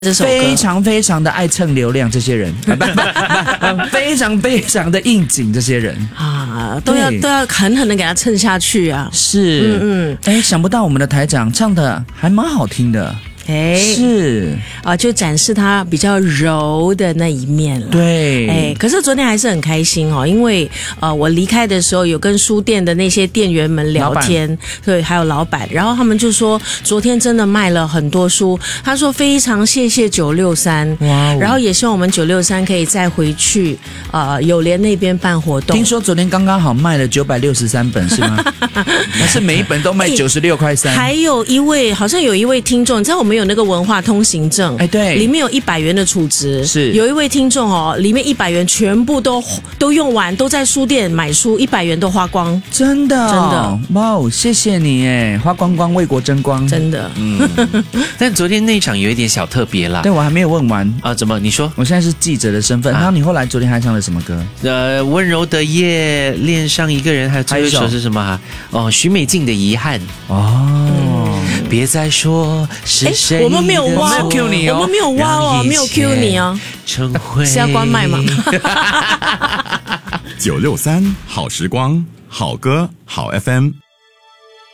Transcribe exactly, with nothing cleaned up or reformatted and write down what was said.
这首歌非常非常的爱蹭流量，这些人不不不，非常非常的应景，这些人啊，都要都要狠狠的给他蹭下去啊！ 是，嗯嗯，哎，想不到我们的台长唱的还蛮好听的。 哎， 是啊，就展示他比较柔的那一面了。 对， 哎，可是昨天还是很开心哦，因为呃，我离开的时候有跟书店的那些店员们聊天，对，还有老板，然后他们就说昨天真的卖了很多书，他说非常谢谢九六三，哇，然后也希望我们九六三可以再回去呃友联那边办活动。 听说昨天刚刚好卖了九百六十三本是吗？还是每一本都卖九十六块三？ 还有一位好像有一位听众，你知道我们有那个文化通行证， 哎，对， 里面有一百元的储值， 是有一位听众哦，里面一百元全部都都用完，都在书店买书，一百元都花光， 真的、哦、 真的， 哇哦，谢谢你哎，花光光为国争光， 真的。 嗯，但昨天那场有一点小特别啦， 对，我还没有问完啊，怎么？你说？ 我现在是记者的身份，啊、然后你后来昨天还唱了什么歌？ 呃，温柔的夜，恋上一个人，还有最后一首是什么、啊？哦，徐美静的遗憾。 哦。嗯别再说是谁， 我们没有挖， 我们 Q 你哦， 我们没有挖哦，没有 Q 你哦，是要关麦吗？ 九六三好时光，好歌好 F M。